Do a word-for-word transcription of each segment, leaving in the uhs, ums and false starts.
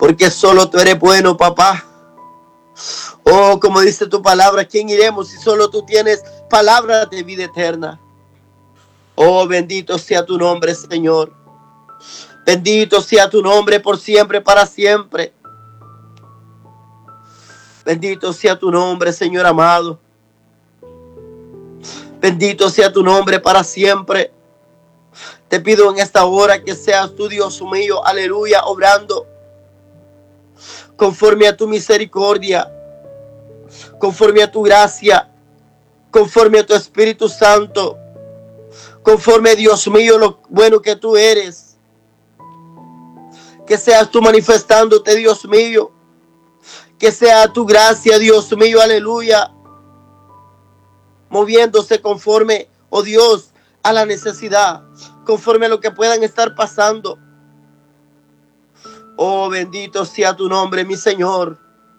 porque solo tú eres bueno, papá. Oh, como dice tu palabra, ¿a quién iremos si solo tú tienes palabras de vida eterna? Oh, bendito sea tu nombre, Señor. Bendito sea tu nombre por siempre, para siempre. Bendito sea tu nombre, Señor amado. Bendito sea tu nombre para siempre. Te pido en esta hora que seas tú, Dios mío, aleluya, obrando conforme a tu misericordia, conforme a tu gracia, conforme a tu Espíritu Santo, conforme, Dios mío, lo bueno que tú eres. Que seas tú manifestándote, Dios mío. Que sea tu gracia, Dios mío, aleluya, moviéndose conforme, oh Dios, a la necesidad, conforme a lo que puedan estar pasando. Oh, bendito sea tu nombre, mi Señor.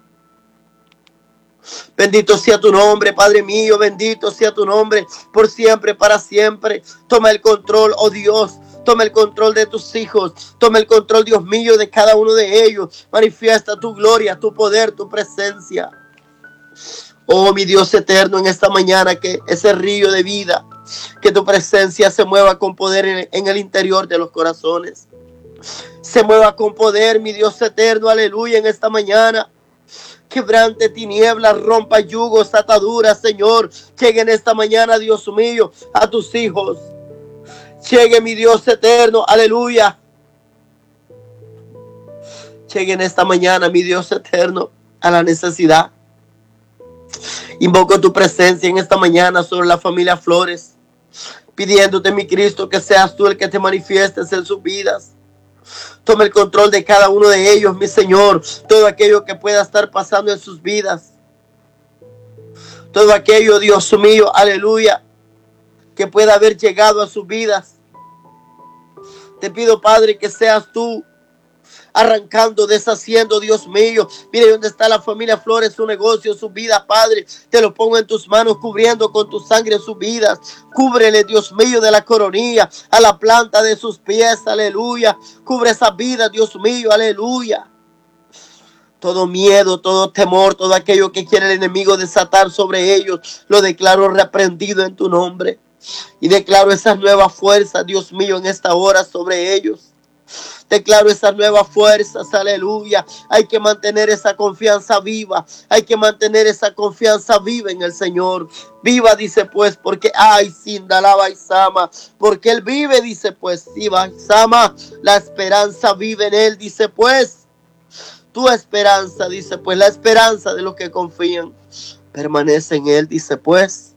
Bendito sea tu nombre, Padre mío. Bendito sea tu nombre por siempre, para siempre. Toma el control, oh Dios. Toma el control de tus hijos. Toma el control, Dios mío, de cada uno de ellos. Manifiesta tu gloria, tu poder, tu presencia. Oh, mi Dios eterno, en esta mañana que ese río de vida, que tu presencia se mueva con poder en, en el interior de los corazones. Se mueva con poder, mi Dios eterno, aleluya, en esta mañana. Quebrante tinieblas, rompa yugos, ataduras, Señor. Llegue en esta mañana, Dios mío, a tus hijos. Llegue, mi Dios eterno, aleluya. Llegue en esta mañana, mi Dios eterno, a la necesidad. Invoco tu presencia en esta mañana sobre la familia Flores, pidiéndote, mi Cristo, que seas tú el que te manifiestes en sus vidas. Toma el control de cada uno de ellos, mi Señor. Todo aquello que pueda estar pasando en sus vidas. Todo aquello, Dios mío, aleluya, que pueda haber llegado a sus vidas. Te pido, Padre, que seas tú arrancando, deshaciendo, Dios mío. Mire dónde está la familia Flores, su negocio, su vida, Padre. Te lo pongo en tus manos, cubriendo con tu sangre sus vidas. Cúbrele, Dios mío, de la coronilla a la planta de sus pies, aleluya. Cubre esa vida, Dios mío, aleluya. Todo miedo, todo temor, todo aquello que quiere el enemigo desatar sobre ellos, lo declaro reprendido en tu nombre. Y declaro esas nuevas fuerzas, Dios mío, en esta hora sobre ellos. Declaro esas nuevas fuerzas, aleluya. Hay que mantener esa confianza viva. Hay que mantener esa confianza viva en el Señor. Viva, dice pues, porque ay, Sindalaba y Sama. Porque Él vive, dice pues, Siba y Sama. La esperanza vive en Él, dice pues. Tu esperanza, dice pues, la esperanza de los que confían permanece en Él, dice pues.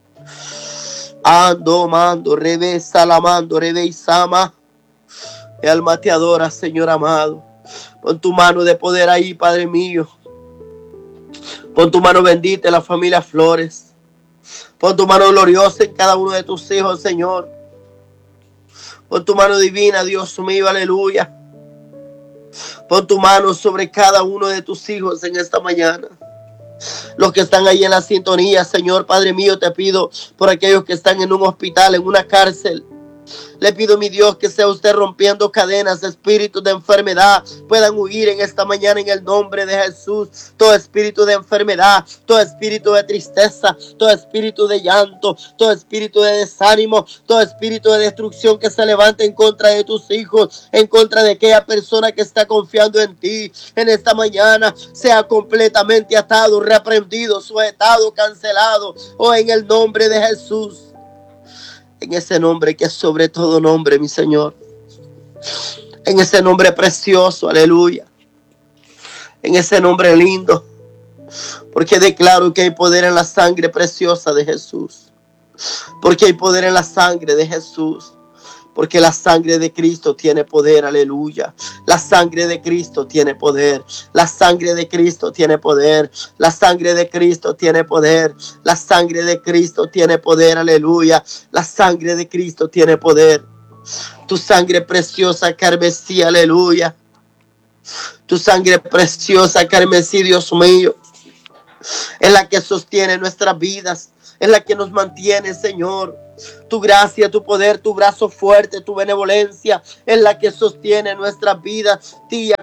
Ando, mando, rebe, salamando, rebe y Sama. Mi alma te adora, Señor amado. Pon tu mano de poder ahí, Padre mío. Pon tu mano bendita en la familia Flores. Pon tu mano gloriosa en cada uno de tus hijos, Señor. Pon tu mano divina, Dios mío, aleluya. Pon tu mano sobre cada uno de tus hijos en esta mañana. Los que están ahí en la sintonía, Señor, Padre mío, te pido por aquellos que están en un hospital, en una cárcel. Le pido, mi Dios, que sea usted rompiendo cadenas, espíritus de enfermedad puedan huir en esta mañana en el nombre de Jesús. Todo espíritu de enfermedad, todo espíritu de tristeza, todo espíritu de llanto, todo espíritu de desánimo, todo espíritu de destrucción que se levante en contra de tus hijos, en contra de aquella persona que está confiando en ti, en esta mañana sea completamente atado, reprendido, sujetado, cancelado, o en el nombre de Jesús. En ese nombre que es sobre todo nombre, mi Señor. En ese nombre precioso, aleluya. En ese nombre lindo. Porque declaro que hay poder en la sangre preciosa de Jesús. Porque hay poder en la sangre de Jesús. Porque la sangre de Cristo tiene poder, aleluya. La sangre de Cristo tiene poder. La sangre de Cristo tiene poder. La sangre de Cristo tiene poder. La sangre de Cristo tiene poder, aleluya. La sangre de Cristo tiene poder. Tu sangre preciosa carmesí, aleluya. Tu sangre preciosa carmesí, Dios mío. Es la que sostiene nuestras vidas. Es la que nos mantiene, Señor. Tu gracia, tu poder, tu brazo fuerte, tu benevolencia es la que sostiene nuestras vidas día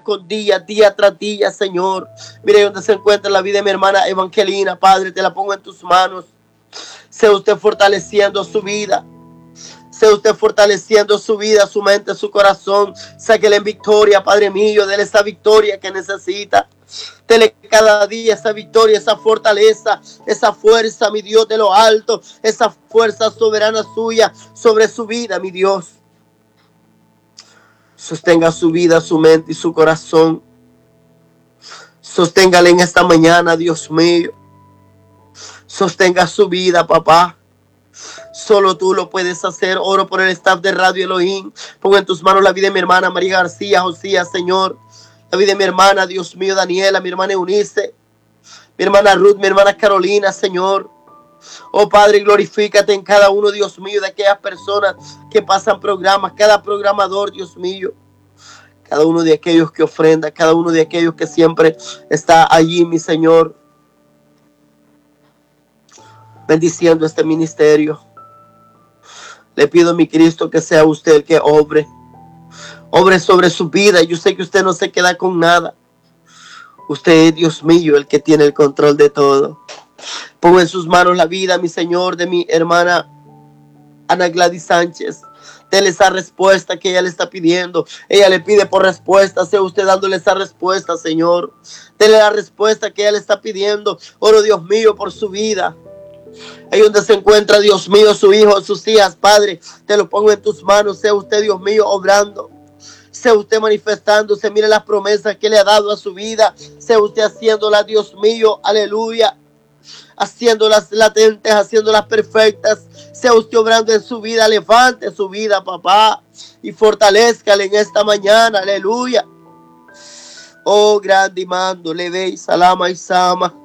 con día, día tras día, Señor. Mire donde se encuentra la vida de mi hermana Evangelina, Padre, te la pongo en tus manos. Sea usted fortaleciendo su vida. Sea usted fortaleciendo su vida, su mente, su corazón. Sáquele en victoria, Padre mío. Dele esa victoria que necesita. Dele cada día esa victoria, esa fortaleza, esa fuerza, mi Dios, de lo alto. Esa fuerza soberana suya sobre su vida, mi Dios. Sostenga su vida, su mente y su corazón. Sosténgale en esta mañana, Dios mío. Sostenga su vida, papá. Solo tú lo puedes hacer. Oro por el staff de Radio Elohim. Pongo en tus manos la vida de mi hermana María García, Josía, Señor. La vida de mi hermana, Dios mío, Daniela, mi hermana Eunice, mi hermana Ruth, mi hermana Carolina, Señor. Oh Padre, glorifícate en cada uno, Dios mío, de aquellas personas que pasan programas, cada programador, Dios mío. Cada uno de aquellos que ofrenda, cada uno de aquellos que siempre está allí, mi Señor, bendiciendo este ministerio. Le pido, mi Cristo, que sea usted el que obre. Obre sobre su vida. Yo sé que usted no se queda con nada. Usted es, Dios mío, el que tiene el control de todo. Pongo en sus manos la vida, mi Señor, de mi hermana Ana Gladys Sánchez. Dele esa respuesta que ella le está pidiendo. Ella le pide por respuesta. Sea usted dándole esa respuesta, Señor. Dele la respuesta que ella le está pidiendo. Oro, Dios mío, por su vida. Ahí donde se encuentra, Dios mío, su hijo, sus hijas, Padre, te lo pongo en tus manos. Sea usted, Dios mío, obrando. Sea usted manifestándose. Mire las promesas que le ha dado a su vida. Sea usted haciéndolas, Dios mío, aleluya. Haciéndolas latentes, haciéndolas perfectas. Sea usted obrando en su vida. Levante su vida, papá, y fortalezcale en esta mañana, aleluya. Oh, grande y mando, le veis, salama y sama.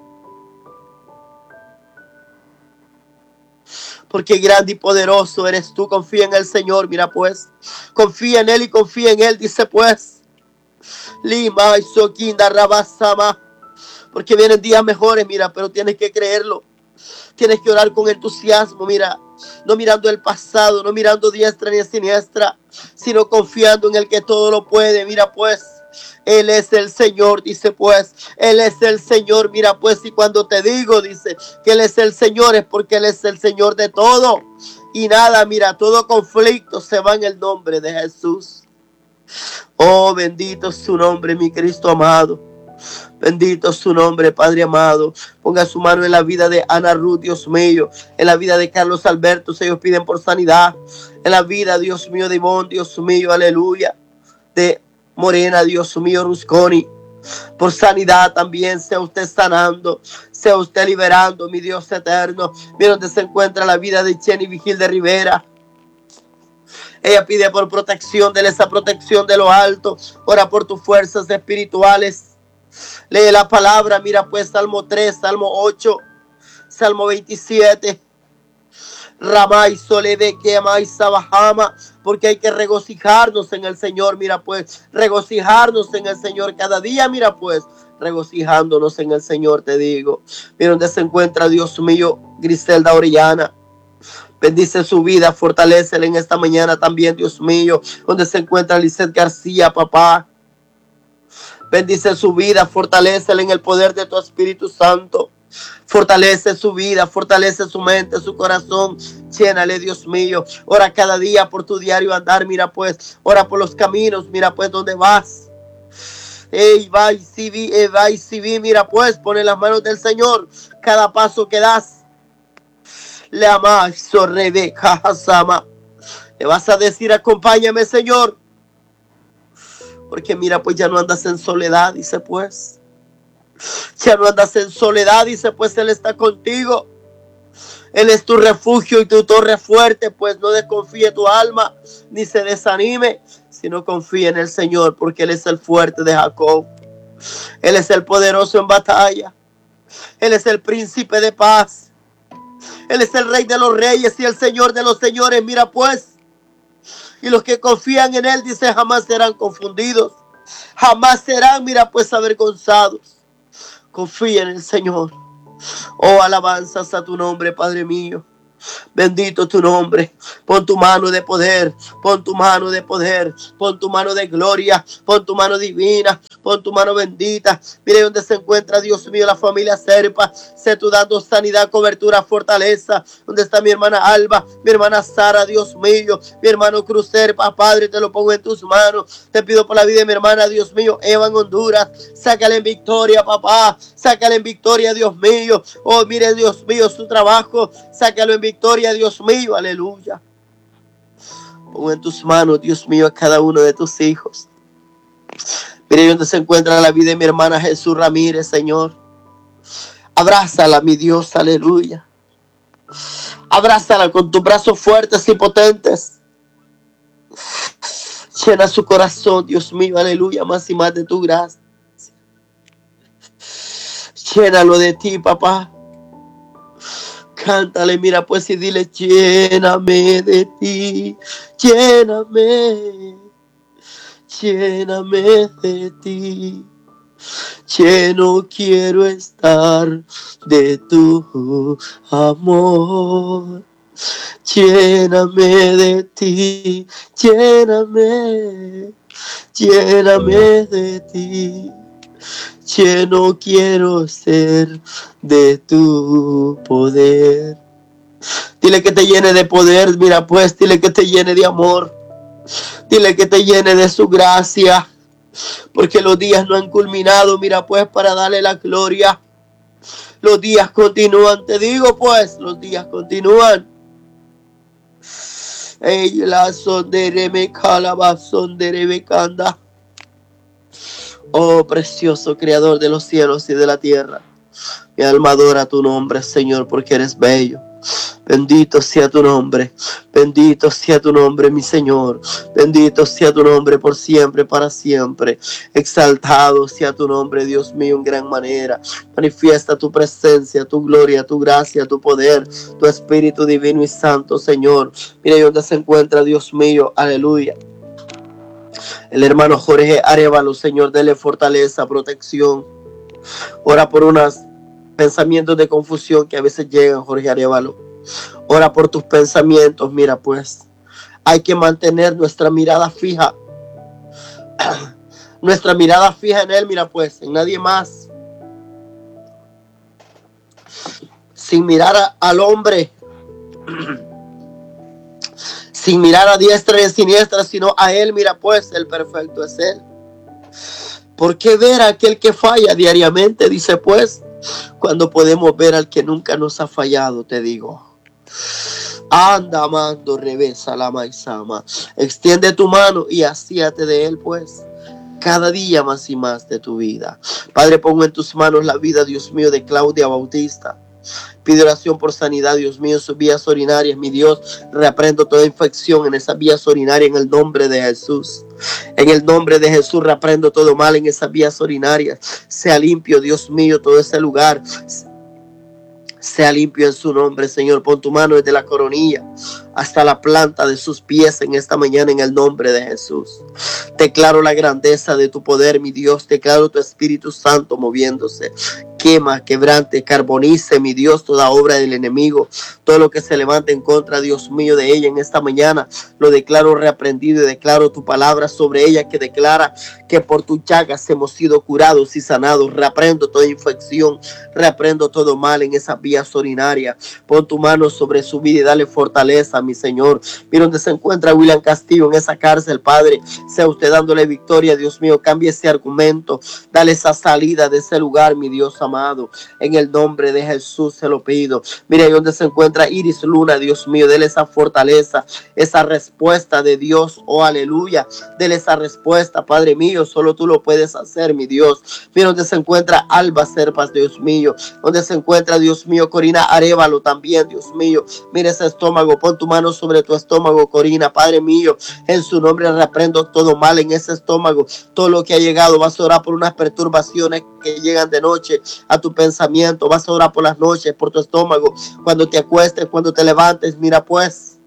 Porque grande y poderoso eres tú. Confía en el Señor, mira pues. Confía en Él y confía en Él, dice pues. Lima y Soquinda Rabasama. Porque vienen días mejores, mira, pero tienes que creerlo. Tienes que orar con entusiasmo, mira. No mirando el pasado, no mirando diestra ni siniestra, sino confiando en el que todo lo puede, mira pues. Él es el Señor, dice pues. Él es el Señor, mira pues. Y cuando te digo, dice, que Él es el Señor, es porque Él es el Señor de todo. Y nada, mira, todo conflicto se va en el nombre de Jesús. Oh, bendito es su nombre, mi Cristo amado. Bendito es su nombre, Padre amado. Ponga su mano en la vida de Ana Ruth, Dios mío. En la vida de Carlos Alberto, ellos piden por sanidad. En la vida, Dios mío, de Ivonne, Dios mío, aleluya. De Morena, Dios mío, Rusconi. Por sanidad también, sea usted sanando, sea usted liberando, mi Dios eterno. Mira donde se encuentra la vida de Jenny Vigil de Rivera. Ella pide por protección, de esa protección de lo alto. Ora por tus fuerzas espirituales. Lee la palabra, mira pues Salmo tres, Salmo ocho, Salmo veintisiete. Ramay soleve que amai sabajama, porque hay que regocijarnos en el Señor, mira pues, regocijarnos en el Señor cada día, mira pues, regocijándonos en el Señor, te digo. Mira donde se encuentra, Dios mío, Griselda Orellana. Bendice su vida, fortalécela en esta mañana también, Dios mío. Donde se encuentra Lizeth García, papá. Bendice su vida, fortalécela en el poder de tu Espíritu Santo. Fortalece su vida, fortalece su mente, su corazón. Llénale, Dios mío. Ora cada día por tu diario andar, mira pues. Ora por los caminos, mira pues dónde vas. Ey, va y si vi, ey, va y si vi, mira pues, pone las manos del Señor. Cada paso que das. Le amas, so Rebeca Hasama. Le vas a decir, acompáñame, Señor. Porque mira, pues ya no andas en soledad, dice pues. Ya no andas en soledad, dice pues, Él está contigo. Él es tu refugio y tu torre fuerte, pues no desconfíe tu alma, ni se desanime, sino confía en el Señor, porque Él es el fuerte de Jacob. Él es el poderoso en batalla. Él es el príncipe de paz. Él es el rey de los reyes y el Señor de los señores, mira pues. Y los que confían en Él, dice, jamás serán confundidos. Jamás serán, mira pues, avergonzados. Confía en el Señor. Oh, alabanzas a tu nombre, Padre mío. Bendito tu nombre. Pon tu mano de poder, pon tu mano de poder, pon tu mano de gloria, pon tu mano divina, pon tu mano bendita. Mire donde se encuentra, Dios mío, la familia Serpa. Sé tú dando sanidad, cobertura, fortaleza. Donde está mi hermana Alba, mi hermana Sara, Dios mío, mi hermano Cruz Serpa, Padre, te lo pongo en tus manos. Te pido por la vida de mi hermana, Dios mío, Eva en Honduras. Sácale en victoria, papá. Sácale en victoria, Dios mío. Oh, mire, Dios mío, su trabajo. Sácalo en victoria, Dios mío. Aleluya. Pongo en tus manos, Dios mío, a cada uno de tus hijos. Mire donde se encuentra la vida de mi hermana Jesús Ramírez, Señor. Abrázala, mi Dios, aleluya. Abrázala con tus brazos fuertes y potentes. Llena su corazón, Dios mío, aleluya, más y más de tu gracia. Llénalo de ti, papá. Cántale, mira pues y dile, lléname de ti, lléname, lléname de ti. Lleno quiero estar de tu amor. Lléname de ti, lléname, lléname de ti. Lleno quiero ser de tu poder. Dile que te llene de poder, mira pues, dile que te llene de amor. Dile que te llene de su gracia. Porque los días no han culminado, mira pues, para darle la gloria. Los días continúan, te digo pues, los días continúan. Ey, la sondere me calaba, sondere me canda. Oh, precioso Creador de los cielos y de la tierra. Mi alma adora tu nombre, Señor, porque eres bello. Bendito sea tu nombre. Bendito sea tu nombre, mi Señor. Bendito sea tu nombre por siempre, para siempre. Exaltado sea tu nombre, Dios mío, en gran manera. Manifiesta tu presencia, tu gloria, tu gracia, tu poder, tu Espíritu divino y santo, Señor. Mira donde se encuentra, Dios mío. Aleluya. El hermano Jorge Arevalo, Señor, dele fortaleza, protección. Ora por unos pensamientos de confusión que a veces llegan, Jorge Arevalo. Ora por tus pensamientos, mira pues. Hay que mantener nuestra mirada fija. Nuestra mirada fija en Él, mira pues, en nadie más. Sin mirar a, al hombre. Sin mirar a diestra y a siniestra, sino a Él, mira pues, el perfecto es Él. ¿Por qué ver a aquel que falla diariamente? Dice pues, cuando podemos ver al que nunca nos ha fallado, te digo. Anda, mando, revesa la maizama. Extiende tu mano y asíate de Él pues. Cada día más y más de tu vida. Padre, pongo en tus manos la vida, Dios mío, de Claudia Bautista. Pido oración por sanidad, Dios mío, en sus vías urinarias. Mi Dios, reprendo toda infección en esas vías urinarias en el nombre de Jesús. En el nombre de Jesús reprendo todo mal en esas vías urinarias. Sea limpio, Dios mío, todo ese lugar. Sea limpio en su nombre, Señor. Pon tu mano desde la coronilla hasta la planta de sus pies en esta mañana en el nombre de Jesús. Declaro la grandeza de tu poder, mi Dios. Declaro tu Espíritu Santo moviéndose. Quema, quebrante, carbonice, mi Dios, toda obra del enemigo. Todo lo que se levante en contra, Dios mío, de ella en esta mañana. Lo declaro reaprendido y declaro tu palabra sobre ella que declara que por tus llagas hemos sido curados y sanados. Reaprendo toda infección. Reaprendo todo mal en esas vías urinarias. Pon tu mano sobre su vida y dale fortaleza, mi Señor. Mira donde se encuentra William Castillo en esa cárcel, Padre. Sea usted dándole victoria, Dios mío. Cambie ese argumento. Dale esa salida de ese lugar, mi Dios amado. En el nombre de Jesús se lo pido. Mira ahí donde se encuentra Iris Luna, Dios mío. Dele esa fortaleza, esa respuesta de Dios. Oh, aleluya. Dele esa respuesta, Padre mío. Solo tú lo puedes hacer, mi Dios. Mira donde se encuentra Alba Serpas, Dios mío. Donde se encuentra, Dios mío, Corina Arevalo también, Dios mío. Mira ese estómago. Pon tu mano sobre tu estómago, Corina. Padre mío, en su nombre reprendo todo mal en ese estómago. Todo lo que ha llegado. Vas a orar por unas perturbaciones que llegan de noche a tu pensamiento. Vas a orar por las noches, por tu estómago. Cuando te acuestes, cuando te levantes, mira pues.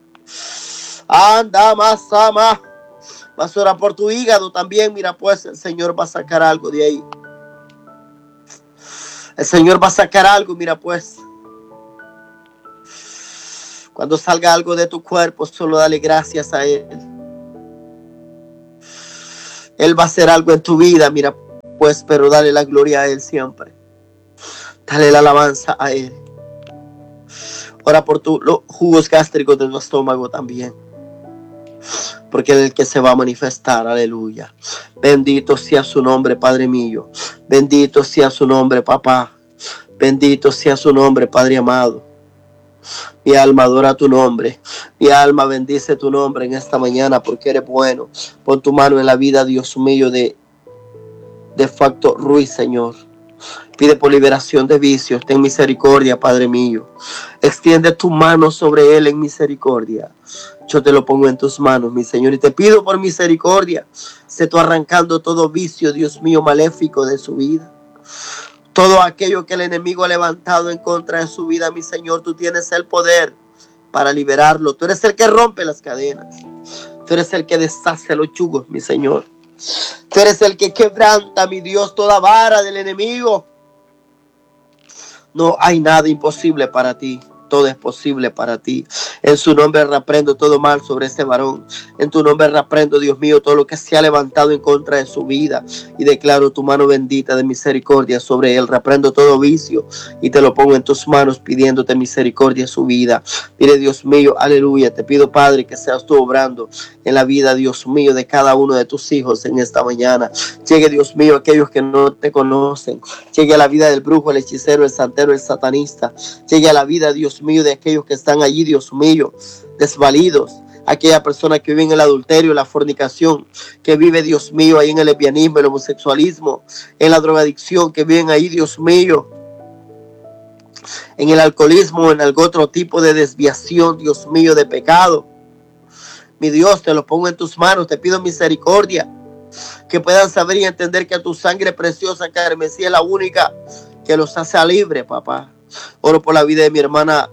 Anda más, ama. Vas a orar por tu hígado también. Mira pues, el Señor va a sacar algo de ahí. El Señor va a sacar algo, mira pues. Cuando salga algo de tu cuerpo, solo dale gracias a Él. Él va a hacer algo en tu vida, mira, pues, pero dale la gloria a Él siempre. Dale la alabanza a Él. Ora por tu, los jugos gástricos de tu estómago también, porque Él es el que se va a manifestar. Aleluya. Bendito sea su nombre, Padre mío. Bendito sea su nombre, papá. Bendito sea su nombre, Padre amado. Mi alma adora tu nombre. Mi alma bendice tu nombre en esta mañana, porque eres bueno. Pon tu mano en la vida, Dios mío, de, de Facto Ruiz, Señor. Pide por liberación de vicios. Ten misericordia, Padre mío. Extiende tu mano sobre él en misericordia. Yo te lo pongo en tus manos, mi Señor, y te pido por misericordia. Sé tú arrancando todo vicio, Dios mío, maléfico de su vida. Todo aquello que el enemigo ha levantado en contra de su vida, mi Señor, tú tienes el poder para liberarlo. Tú eres el que rompe las cadenas. Tú eres el que deshace los yugos, mi Señor. Tú eres el que quebranta, mi Dios, toda vara del enemigo. No hay nada imposible para ti. Todo es posible para ti. En su nombre reprendo todo mal sobre este varón. En tu nombre reprendo, Dios mío, todo lo que se ha levantado en contra de su vida. Y declaro tu mano bendita de misericordia sobre él. Reprendo todo vicio y te lo pongo en tus manos, pidiéndote misericordia en su vida. Mire, Dios mío, aleluya. Te pido, Padre, que seas tú obrando en la vida, Dios mío, de cada uno de tus hijos en esta mañana. Llegue, Dios mío, a aquellos que no te conocen. Llegue a la vida del brujo, el hechicero, el santero, el satanista. Llegue a la vida, Dios mío, de aquellos que están allí, Dios mío, desvalidos. Aquella persona que vive en el adulterio, la fornicación, que vive, Dios mío, ahí en el lesbianismo, el homosexualismo, en la drogadicción, que viven ahí, Dios mío, en el alcoholismo, en algún otro tipo de desviación, Dios mío, de pecado. Mi Dios, te lo pongo en tus manos, te pido misericordia, que puedan saber y entender que tu sangre preciosa, carmesí, es la única que los hace libre, papá. Oro por la vida de mi hermana,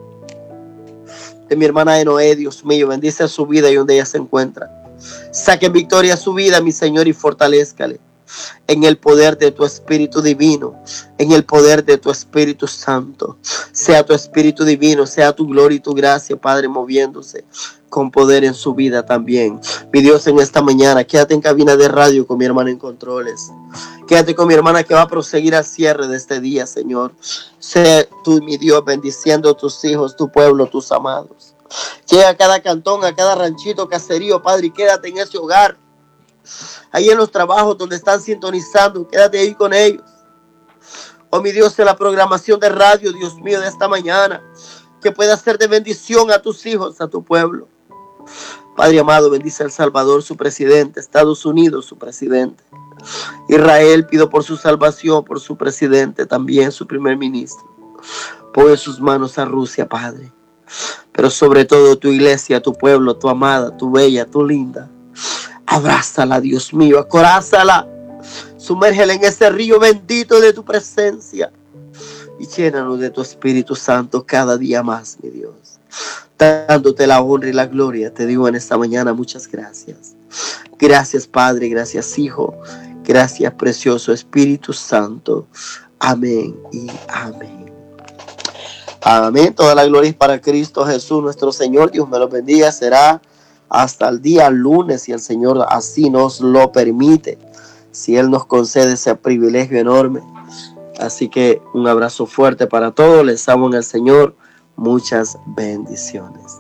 de mi hermana de Noé, Dios mío, bendice su vida y donde ella se encuentra. Saque en victoria su vida, mi Señor, y fortalézcale en el poder de tu Espíritu Divino, en el poder de tu Espíritu Santo. Sea tu Espíritu Divino, sea tu gloria y tu gracia, Padre, moviéndose con poder en su vida también. Mi Dios, en esta mañana, quédate en cabina de radio con mi hermana en controles. Quédate con mi hermana que va a proseguir al cierre de este día, Señor. Sé tú, mi Dios, bendiciendo a tus hijos, tu pueblo, tus amados. Llega a cada cantón, a cada ranchito, caserío, Padre, y quédate en ese hogar. Ahí en los trabajos donde están sintonizando, quédate ahí con ellos. Oh, mi Dios, en la programación de radio, Dios mío, de esta mañana, que pueda ser de bendición a tus hijos, a tu pueblo. Padre amado, bendice a El Salvador, su presidente, Estados Unidos, su presidente. Israel, pido por su salvación, por su presidente, también su primer ministro. Pon en sus manos a Rusia, Padre. Pero sobre todo tu iglesia, tu pueblo, tu amada, tu bella, tu linda. Abrázala, Dios mío, acorázala. Sumérgela en ese río bendito de tu presencia. Y llénanos de tu Espíritu Santo cada día más, mi Dios. Dándote la honra y la gloria, te digo en esta mañana muchas gracias. Gracias, Padre, gracias, Hijo. Gracias, precioso Espíritu Santo. Amén y amén. Amén. Toda la gloria es para Cristo Jesús, nuestro Señor. Dios me lo bendiga. Será hasta el día lunes, si el Señor así nos lo permite. Si Él nos concede ese privilegio enorme. Así que un abrazo fuerte para todos. Les amo en el Señor. Muchas bendiciones.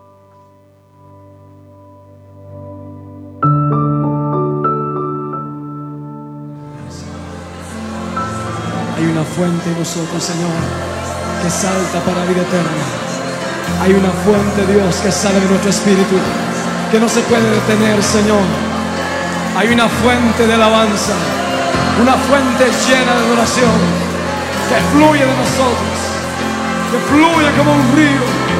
Hay una fuente en nosotros, Señor, que salta para la vida eterna. Hay una fuente, Dios, que sale de nuestro espíritu, que no se puede detener, Señor. Hay una fuente de alabanza, una fuente llena de adoración, que fluye de nosotros, que fluye como un río.